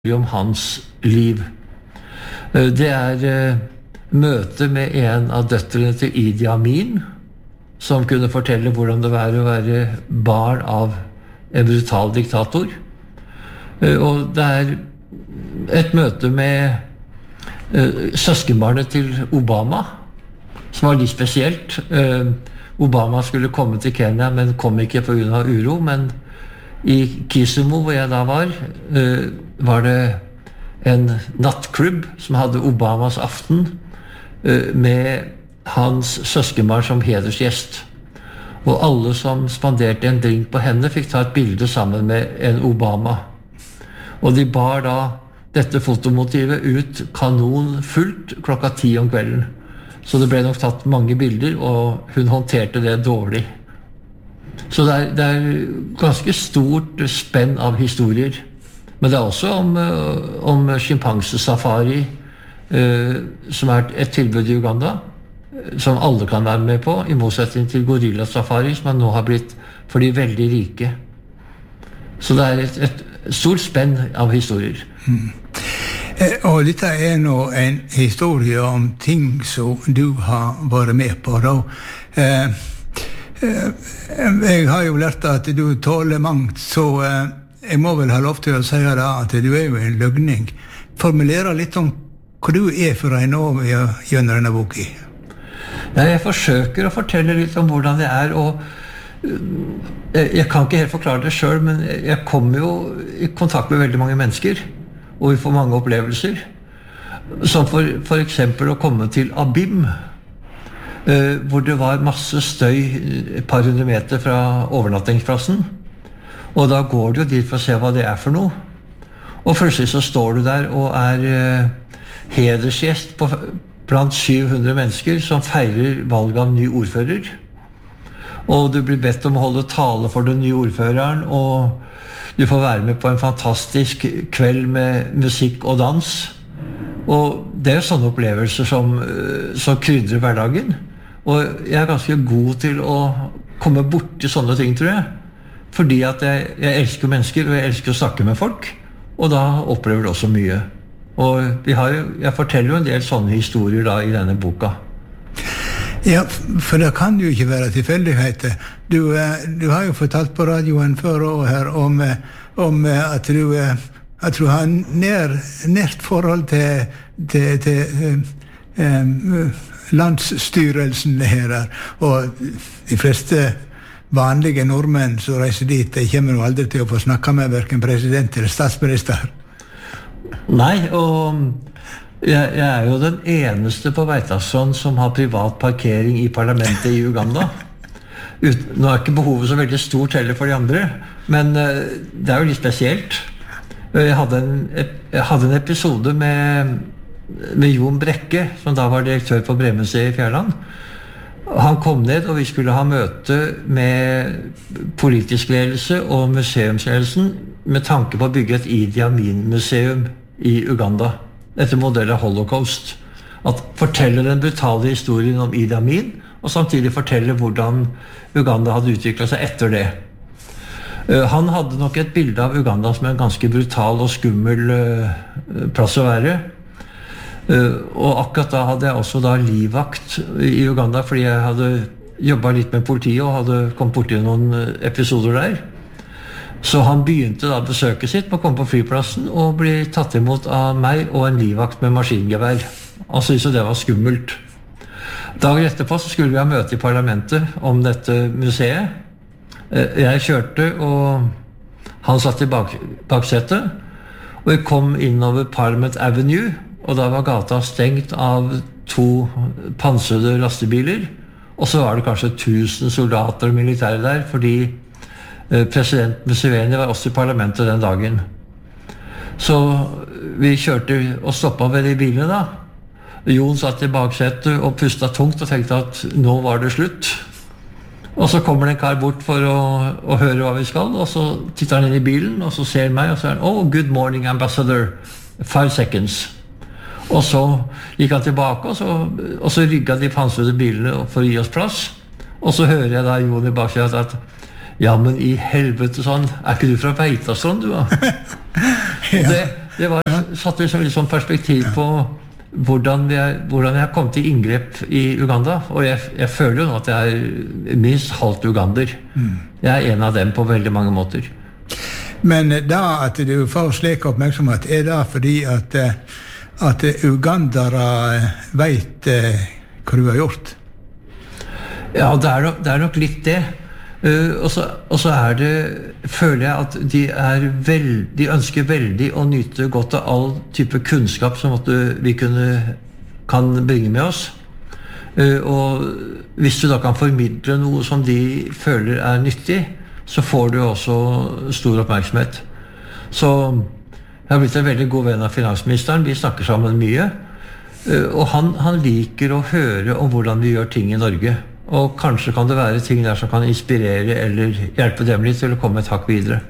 om hans liv. Det møte med en av døtrene til Idi Amin, som kunne fortelle hvordan det var å være barn av en brutal diktator. Og det et møte med søskenbarnet til Obama, som var litt spesielt. Obama skulle komme til Kenya, men kom ikke på grunn av uro, men i Kisumu, hvor jeg da var det en nattklubb som hadde Obamas aften med hans søskenbarn som hedersgjest. Og alle som spanderte en drink på henne fikk ta et bilde sammen med en Obama. Og de bar da dette fotomotivet ut kanon fullt 10:00 om kvelden. Så det ble nok tatt mange bilder, og hun håndterte det dårlig. Så det ganske stort spenn av historier. Men det også om sjimpansesafari, som et tilbud i Uganda, som alle kan være med på, i motsetning til gorillasafari, som nå har blitt for de veldig rike. Så det et stort spenn av historier. Og dette nå en historie om ting som du har vært med på da. Jeg har jo lært at du tåler mangt, så jeg må vel ha lov til å si da, at du jo en løgning. Formulere litt om hva du for en nå gjennom denne boken. Ja, jeg forsøker å fortelle litt om hvordan det og jeg kan ikke helt forklare det selv, men jeg kommer jo i kontakt med veldig mange mennesker, og vi får mange opplevelser. Som for eksempel å komme til Abim, hvor det var masse støy et par hundre meter fra overnattingsplassen. Og da går du jo dit for å se hva det for noe. Og plutselig så står du der og hedersgjest blant 700 mennesker som feirer valg av ny ordfører. Og du blir bedt om å holde tale for den nye ordføreren, og du får være med på en fantastisk kveld med musikk og dans. Og det jo sånne opplevelser som krydrer hverdagen. Og jeg ganske god til å komme bort til sånne ting, tror jeg. Fordi at jeg elsker mennesker, og jeg elsker å snakke med folk. Og da opplever du også mye. Og jeg forteller jo en del sånne historier da i denne boka. Ja, for det kan jo ikke være tilfeldigheter. Du har jo fortalt på radioen før også her om at du har nært forhold til landsstyrelsen her, og de fleste vanlige nordmenn som reiser dit, de kommer jo aldri til å få snakke med hverken president eller statsminister. Nei, og jeg jo den eneste på Veitastrand som har privat parkering i parlamentet i Uganda. Nå ikke behovet så veldig stort heller for de andre, men det jo litt spesielt. Jeg hadde en episode med Jon Brekke, som da var direktør på Bremuseet i Fjærland. Han kom ned, og vi skulle ha møte med politisk ledelse og museumsledelsen med tanke på å bygge et Idi Amin-museum i Uganda, etter modell av Holocaust. At fortelle den brutale historien om Idi Amin, og samtidig fortelle hvordan Uganda hadde utviklet seg etter det. Han hadde nok et bilde av Uganda som en ganske brutal og skummel plass å være. Og akkurat da hadde jeg også da livvakt i Uganda, fordi jeg hadde jobbet litt med politiet og hadde kommet borti noen episoder der. Så han begynte da besøket sitt med å komme på flyplassen og bli tatt imot av meg og en livvakt med maskingevær. Han syntes det var skummelt. Dagen etterpå så skulle vi ha møte i parlamentet om dette museet. Jeg kjørte, og han satt i baksetet, og vi kom innover Parliament Avenue, og da var gata stengt av 2 pansrede lastebiler, og så var det kanskje 1000 soldater og militære der, fordi president Museveni var også i parlamentet den dagen. Så vi kjørte og stoppet ved de bilene da. Jon satt i baksetet og pustet tungt og tenkte at nå var det slutt. Og så kommer det en kar bort for å høre hva vi skal, og så titter han inn i bilen, og så ser han meg, og så han, «Oh, good morning, ambassador. 5 seconds.» Og så gikk han tilbake, og så rygget de pansrede bilene for å gi oss plass. Og så hører jeg da Jon i baksetet at ja, men i helvete sånn, ikke du fra Veitastrand, du da? Ja. det satte liksom litt sånn perspektiv på hvordan jeg har kommet til inngrep i Uganda, og jeg føler jo nå at jeg er minst halvt ugander. Jeg er en av dem på veldig mange måter. Men da at du får slik oppmerksomhet, det fordi at ugandere vet hva du har gjort? Ja, det er nok litt det. Og så føler jeg at de ønsker veldig å nyte godt av all type kunnskap som vi kan bringe med oss. Og hvis du da kan formidle noe som de føler er nyttig, så får du også stor oppmerksomhet. Så jeg har blitt en veldig god venn av finansministeren. Vi snakker sammen mye. Og han liker å høre om hvordan vi gjør ting i Norge. Og kanskje kan det være ting der som kan inspirere eller hjelpe dem litt til å komme et hakk videre.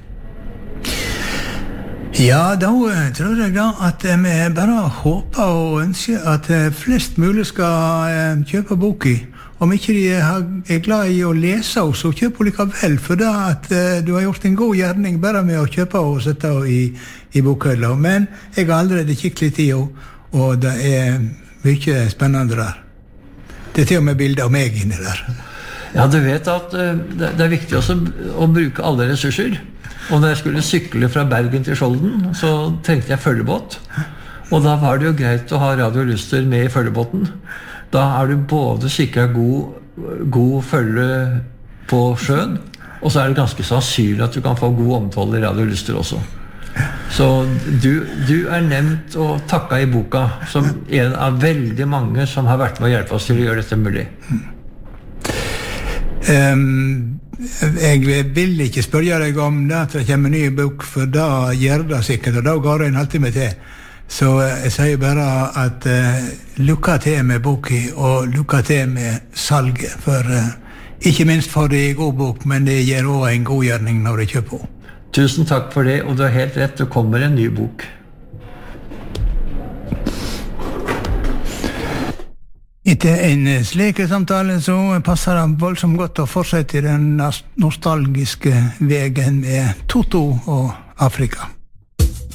Ja, da tror jeg da at vi bare håper og ønsker at flest mulig skal kjøpe boka. Om ikke de er glad i å lese oss, så kjøp likevel, for da at du har gjort en god gjerning bare med å kjøpe og sette i bokhylla. Men jeg har allerede kikket litt i henne, og det er mye spennende der. Det er til og med bilder av meg inni der. Ja, du vet at det er viktig også å bruke alle ressurser. Og når jeg skulle sykle fra Bergen til Skjolden, så trengte jeg følgebåt. Og da var det jo greit å ha Radio Luster med i følgebåten. Da er du både sikret god følge på sjøen, og så er det ganske sannsynlig at du kan få god omtale i Radio Luster også. Så du er nevnt og takket i boka som en av veldig mange som har vært med å hjelpe oss til å gjøre dette mulig. Jeg vil ikke spørre deg om det at det kommer en ny bok, for da gjør det sikkert, og da går det en halvtime til. Så jeg sier bare at lykke til med boka, og lykke til med salget, for ikke minst får de god bok, men det gjør også en god gjerning når de kjøper henne. Tusen takk for det, og du har helt rett, det kommer en ny bok. Etter en slik samtale så passer det voldsomt godt å fortsette i den nostalgiske vegen med Toto og Afrika.